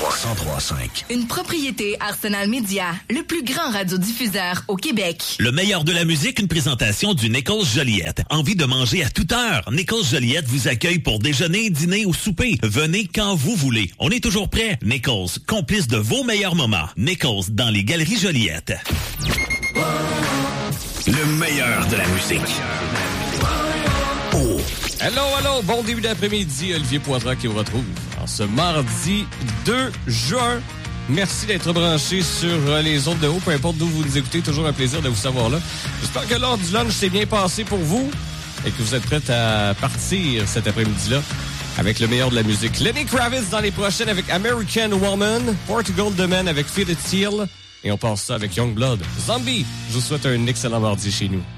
1035. Une propriété Arsenal Media, le plus grand radiodiffuseur au Québec. Le meilleur de la musique, une présentation du Nichols Joliette. Envie de manger à toute heure? Nichols Joliette vous accueille pour déjeuner, dîner ou souper. Venez quand vous voulez. On est toujours prêt. Nichols, complice de vos meilleurs moments. Nichols, dans les Galeries Joliette. Le meilleur de la musique. Oh. Allô, bon début d'après-midi. Olivier Poitras qui vous retrouve en ce mardi 2 juin. Merci d'être branché sur les ondes de haut, peu importe d'où vous nous écoutez. Toujours un plaisir de vous savoir là. J'espère que l'heure du lunch s'est bien passé pour vous et que vous êtes prêts à partir cet après-midi-là avec le meilleur de la musique. Lenny Kravitz dans les prochaines avec American Woman, Portugal The Man avec Feel It Seal et on passe ça avec Youngblood. Zombie, je vous souhaite un excellent mardi chez nous.